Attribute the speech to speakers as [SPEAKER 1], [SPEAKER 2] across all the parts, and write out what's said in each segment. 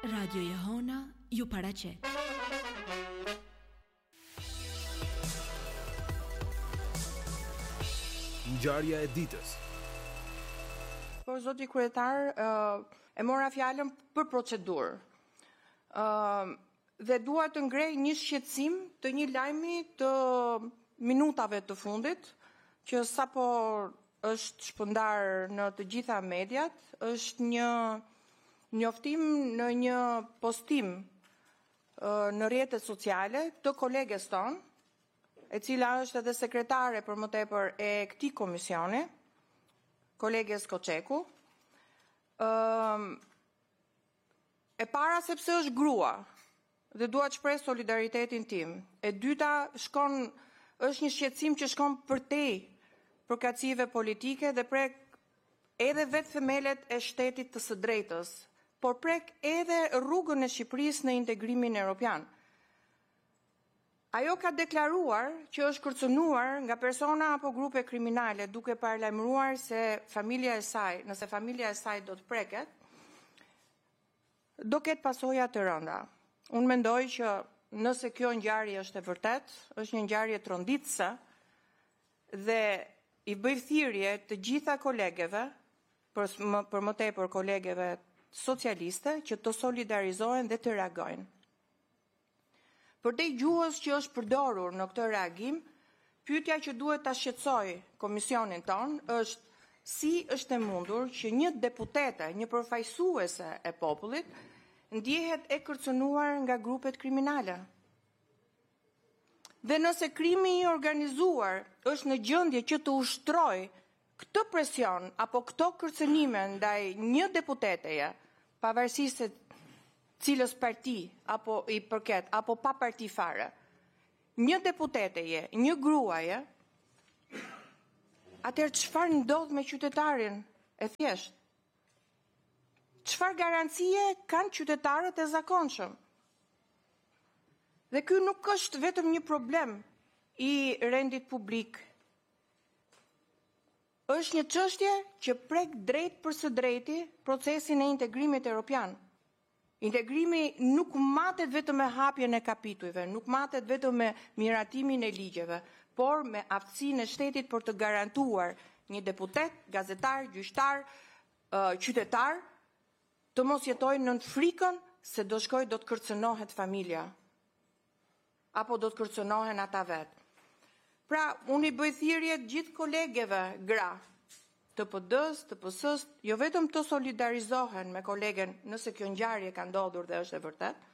[SPEAKER 1] Radio Jehona ju paraqet.
[SPEAKER 2] Ngjarja e ditës.
[SPEAKER 3] Po, zoti kryetar, e mora fjalën për procedurë. Dhe dua të ngrej një shqetësim të një lajmi të minutave të fundit, që sapo është shpërndar në të gjitha mediat, është një njoftim në një postim në rrjetet sociale të koleges tonë, e cila është edhe sekretare për më tepër e këtij komisioni, koleges Koçeku. E para sepse është grua dhe dua të shpreh solidaritetin tim. E dyta është një shqetësim që shkon përtej përkatësive politike dhe prek edhe vetë themelet e shtetit të së drejtës, por prek edhe rrugën e Shqipërisë në integrimin evropian. Ajo ka deklaruar që është kërcënuar nga persona apo grupe kriminale duke paralajmëruar se familja e saj, nëse familja e saj do të preket, do ketë pasoja të rënda. Unë mendoj që nëse kjo ngjarje është e vërtet, është një ngjarje tronditëse dhe i bëj thirrje të gjitha kolegeve, për më tepër kolegeve socialiste, që të solidarizohen dhe të reagojnë. Përdej gjuhës që është përdorur në këtë reagim, pyetja që duhet ta shqetësoj komisionin ton është si është e mundur që një deputete, një përfaqësuese e popullit, ndjehet e kërcënuar nga grupet kriminale. Dhe nëse krimi i organizuar është në gjendje që të ushtrojë këtë presion apo këto kërcënime ndaj një deputeteje, pavarësisht se cilës parti apo i përket apo pa parti fare, një deputeteje, një gruaje, atëherë çfarë ndodh me qytetarin e thjesht? Çfarë garancie kanë qytetarët e zakonshëm? Dhe ky nuk është vetëm një problem i rendit publik. Është një çështje që prek drejt për së drejti procesin e integrimit evropian. Integrimi nuk matet vetëm me hapjen e kapitujve, nuk matet vetëm me miratimin e ligjeve, por me aftësinë e shtetit për të garantuar një deputet, gazetar, gjyqtar, qytetar, të mos jetojnë në frikën se do shkojë do të kërcënohet familja, apo do të kërcënohen ata vetë. Pra, unë i bëj thirrje gjithë kolegeve gra, të PD-s, të PS-s, jo vetëm të solidarizohen me kolegen nëse kjo ngjarje ka ndodhur dhe është e vërtet,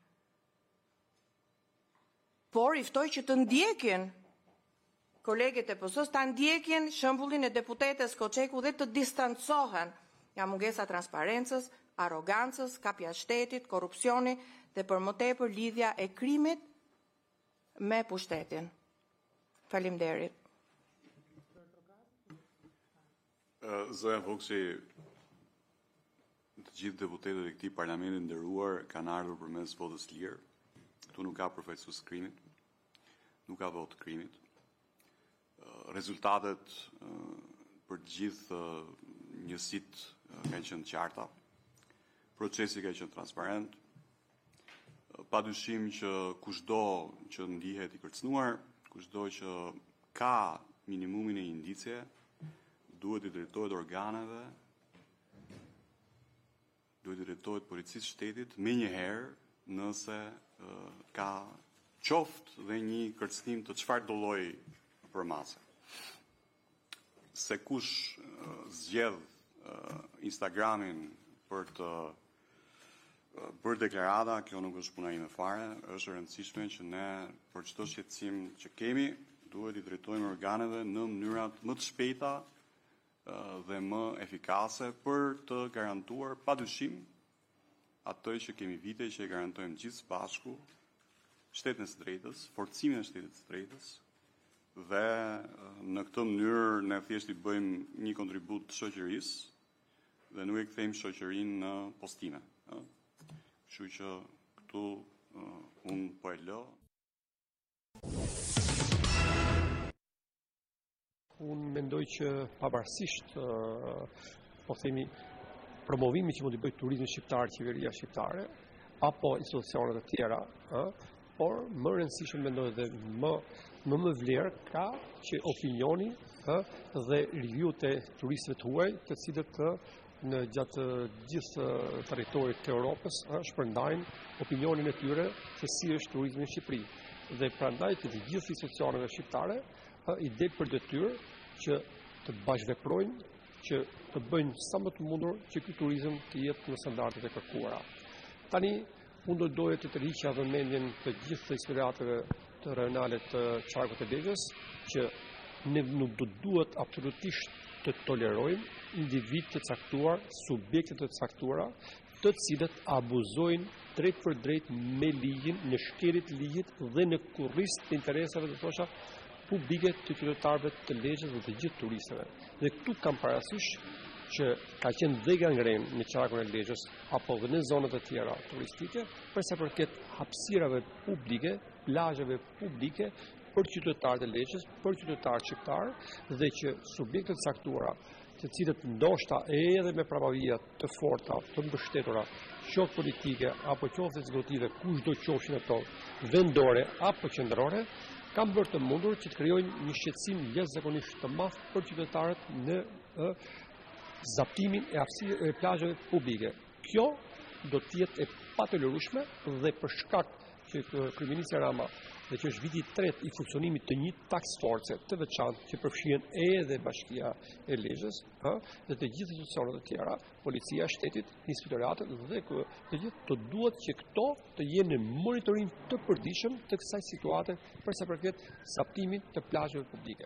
[SPEAKER 3] por i ftoj që të ndjekin kolegët e PS-s, ta ndjekin shembullin e deputetes Koçeku dhe të distancohen nga mungesa transparencës, arrogancës, kapja e shtetit, korrupsioni dhe për më tepër lidhja e krimit me pushtetin. Faleminderit.
[SPEAKER 4] Zoja Vokshi, të gjithë deputetët e këtij parlamenti nderuar kanë ardhur përmes votës lirë. Ktu nuk ka përfaqësues krimit, nuk ka votë krimit. Rezultatet për të gjithë njësitë kanë qenë qarta. Procesi ka qenë transparent. Padyshim që kushdo që ndihet i kërcënuar, kushdo që ka minimumin e indicje, duhet i drejtohet organeve, duhet i drejtohet policisë shtetit me njëherë nëse ka qoftë dhe një kërcënim të çfarë do lloji përmase. Se kush zgjedh Instagramin për të bërë deklarata, kjo nuk është puna ime fare, është e rëndësishme që ne për çdo shqetësim që kemi, duhet i drejtojmë organeve në mënyrat më të shpejta dhe më efikase për të garantuar padyshim atë që kemi vite që e garantojmë gjithë së bashku, shtetin e së drejtës, forcimin e shtetit së drejtës, dhe në këtë mënyrë ne thjesht i bëjmë një kontribut të shoqërisë dhe nuk e kthejmë shoqërinë në postime. Kështu që këtu unë po e lë.
[SPEAKER 5] Unë mendoj që pavarësisht po themi promovimi që mund të bëjë turizmi shqiptar, qeveria shqiptare, apo institucionet e tjera, por më rëndësishëm mendoj dhe më vlerë ka që opinioni dhe review të turistëve huaj, të cilët në gjatë gjithë territorit të Europës shpërndajnë opinionin e tyre se si është turizmi në Shqipëri. Dhe prandaj të gjithë institucioneve shqiptare i del për detyrë që të bashkëveprojnë, që të bëjnë sa më të mundur që ky turizëm të jetë në standardet e kërkuara. Tani unë doja të tërhiqja vëmendjen të gjithë të inspektorateve të rajonale të Qarkut të Lezhës që ne nuk duhet absolutisht të tolerojmë individ të caktuar, subjekte të caktuara, të cilët abuzojnë drejt për drejt me ligjin, në shkeljet të ligjit dhe në kurriz të interesave të thosha publike të qytetarëve të Lezhës dhe të gjithë turistëve. Dhe këtu kam parasysh që ka qenë dhe gangrenë në Qarkun e Lezhës apo dhe në zonat e tjera turistike, për sa përket hapësirave publike, plazheve publike për qytetarët e Lezhës, për qytetarët shqiptarë dhe që subjektet caktuara të cilët ndoshta edhe me prapavija të forta, të mbështetura, qoftë politike apo qoftë ekzekutive, kushdo qofshin ato, vendore apo qendrore, kanë bërë të mundur që të krijojnë një shqetësim jashtëzakonisht të madh për qytetarët në zaptimin e plazheve publike. Kjo do të jetë e patolerueshme dhe për shkak që kryeministri Rama dhe që është viti i tretë i funksionimit të një task force të veçantë që përfshihen edhe Bashkia e Lezhës, dhe të gjithë institucionet e tjera, policia e shtetit, inspektoratet dhe të gjithë të duhet që këto të jenë në monitorim të përditshëm të kësaj situate për sa përket zaptimit të plazheve publike.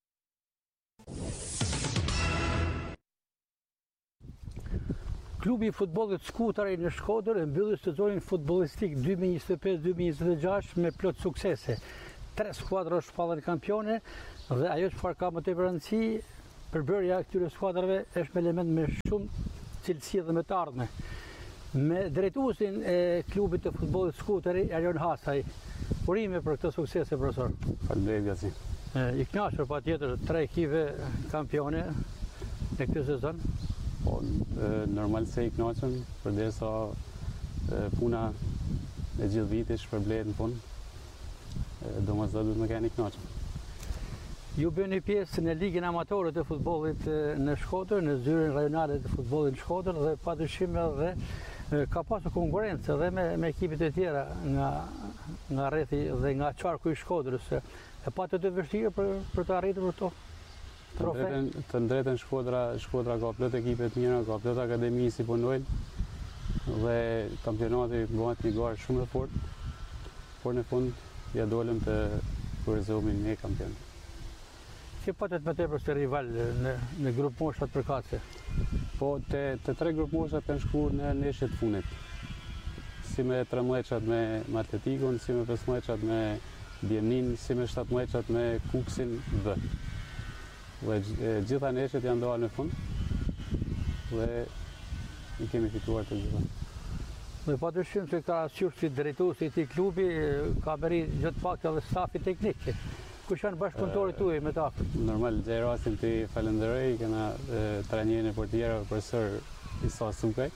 [SPEAKER 6] Klubi i futbollit Skutari në Shkodër e mbylli sezonin futbollistik 2025-2026 me plot suksese. 3 skuadra shpallën kampione dhe ajo çfarë ka më tepër rëndësi, përbërja e këtyre skuadrave është me element me shumë cilësi dhe me të ardhme. Me drejtuesin e klubit të futbollit Skutari, Arion Hasaj. Urime për këtë suksese, profesor.
[SPEAKER 7] Faleminderit, Gjaci.
[SPEAKER 6] I kënaqur patjetër 3 ekipe kampione në këtë sezon.
[SPEAKER 7] Po, normal se i kënaqem, përderisa puna e gjithë vitit shpërblehet në punë. Domosdoshmë duhet më keni kënaqur.
[SPEAKER 6] Ju bëni pjesë në ligën amatore të futbollit në Shkodër, në zyrën rajonale të futbollit në Shkodër dhe padyshim edhe ka pasur konkurrencë edhe me ekipet e tjera nga rrethi dhe nga Qarku i Shkodrës. E patë të vështirë për të arritur këto trofe?
[SPEAKER 7] Të drejtën Shkodra ka plot ekipe të mira, ka plot akademi si punojnë dhe kampionati bëhet një garë shumë e fortë, por në fund ja dolëm të kurrizohemi me kampion.
[SPEAKER 6] Si patet më tepër se rival në grup moshat përkatëse?
[SPEAKER 7] Po, të 3 grup moshat kanë shku në neshjet funit. Si me 13-qat me Atletikun, si me 15-qat me Bjernin, si me 17-qat me Kuksin B. Dhe gjitha neshjet janë ndoa në fund dhe i kemi fituar të gjitha.
[SPEAKER 6] Dhe padyshim se ka qyrë si drejtuesi i këtij klubi ka bëri gjithë pak edhe stafi teknik. Kush janë bashkëpunëtorët tuaj me ta?
[SPEAKER 7] Normal, gjej rastin të falenderoj, kena trajnerin e portierëve profesor Isa Sukaj.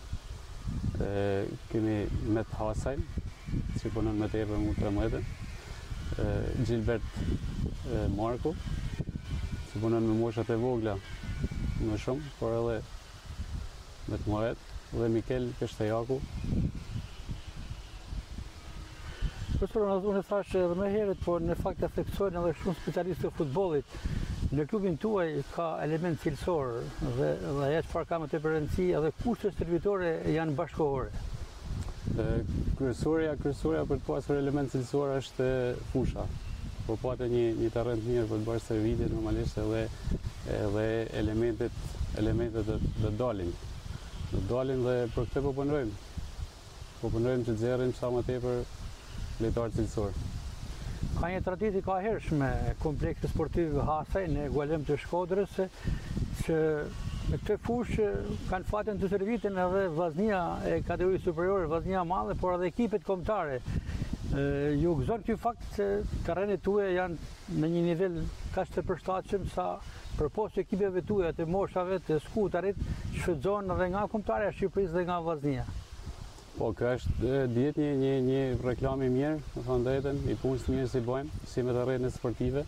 [SPEAKER 7] Kemi Met Hasaj, që punon më tepër mu 13. Gilbert Marko, që punon me moshat e vogla më shumë, por edhe me të mëdhet, dhe Mikel Peshtajaku.
[SPEAKER 6] Profesor, unë thash edhe më herët, por në fakt e theksojnë edhe shumë specialistë të futbollit. Në klubin tuaj ka element cilësor dhe ajo çfarë ka më tepër rëndësi edhe kushtet servitore janë bashkëkohore.
[SPEAKER 7] Kryesorja për të pasur element cilësor është fusha. Po patë një terren të mirë për të bërë servitje normalisht edhe elementet do dalin. Do dalin dhe për këtë po punojmë. Po punojmë që të zjerrim sa më tepër lojtarë cilësor.
[SPEAKER 6] Ka një traditë ka hershme kompleksi sportiv Hasaj në Gualem të Shkodrës, që në këtë fushë kanë fatin të servitin edhe vllaznia e kategorisë superiore, vllaznia madhe, por edhe ekipet kombëtare. Ju gëzon ky fakt se terrenet tuaja janë në një nivel kaq të përshtatshëm sa përposhtë ekipeve tuaja të moshave të skutarit shfrytëzohen edhe nga kombëtarja e Shqipërisë dhe nga vllaznia.
[SPEAKER 7] Po, kjo është dihet një reklam i mirë, me thënë drejtën, i punës mirë si bëjmë, si me të rrjetën sportive,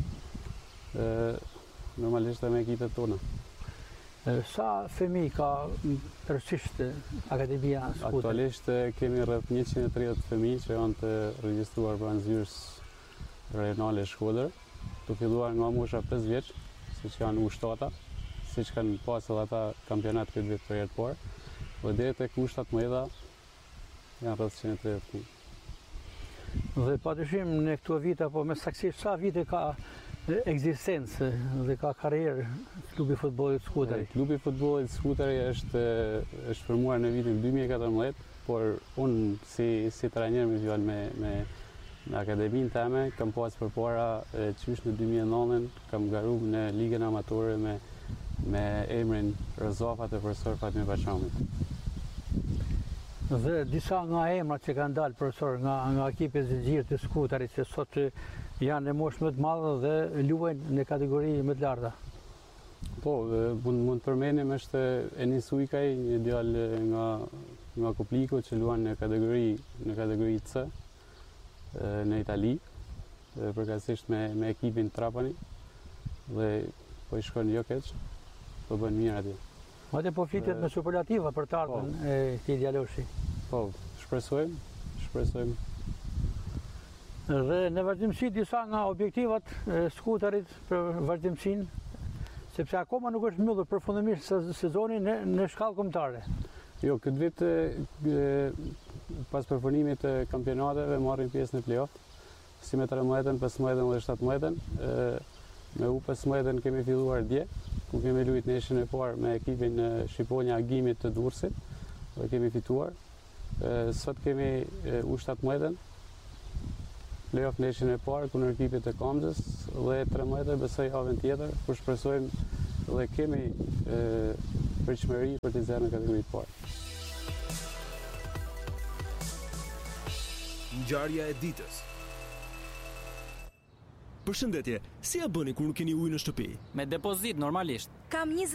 [SPEAKER 7] normalisht edhe me ekipet tona.
[SPEAKER 6] Sa fëmijë ka përgjithsisht Akademia Skutër?
[SPEAKER 7] Aktualisht kemi rreth 130 fëmijë që janë të regjistruar pranë zyrës rajonale Shkodër, të filluar nga mosha 5 vjeç, siç janë U7, siç kanë pasur ata kampionat këtë vit për herë të parë, dhe deri tek U17 janë rreth 130 fëmijë.
[SPEAKER 6] Dhe padyshim në këto vite apo me saktësisht sa vite ka ekzistencë dhe ka karrierë klubi i futbollit Skuteri?
[SPEAKER 7] Klubi i futbollit Skuteri është formuar në vitin 2014, por unë si trajner me fjalë me akademinë time kam pas përpara qysh në 2009 kam garuar në ligën amatore me emrin Rëzafa të profesor Fatmir Bashramit.
[SPEAKER 6] Dhe disa nga emrat që kanë dalë profesor nga ekipi i zgjirit të Skuterit që sot janë në moshë më të madhe dhe luajnë në kategori më të larta.
[SPEAKER 7] Po, mund të përmendim është Enis Ujkaj, një djalë nga Kopliko që luan në kategori C në Itali, përkatësisht me ekipin Trapani dhe po i shkon jo keq, po bën mirë atje.
[SPEAKER 6] Madje po flitet me superlativa për të ardhmen e këtij djaloshi.
[SPEAKER 7] Po, shpresojmë.
[SPEAKER 6] Dhe në vazhdimsi disa nga objektivat e Skuterit për vazhdimsinë, sepse akoma nuk është mbyllur përfundimisht sezoni në shkallë kombëtare.
[SPEAKER 7] Jo, këtë vit pas përpunimit të kampionateve marrim pjesë në play-off, si me 13-ën, 15-ën dhe 17-ën. Me U15-ën kemi filluar dje, ku kemi luajtur neshën e parë me ekipin Shqiponja Agimit të Durrësit dhe kemi fituar. Sot kemi U17-ën, play-off neshën e parë kundër ekipit të Kamzës dhe 13 besoj javën tjetër, kur shpresojmë dhe kemi pritshmëri për të zënë në kategorinë e parë.
[SPEAKER 2] Ngjarja e ditës.
[SPEAKER 8] Përshëndetje, si ja bëni kur nuk keni ujë në shtëpi?
[SPEAKER 9] Me depozit normalisht.
[SPEAKER 1] Kam 20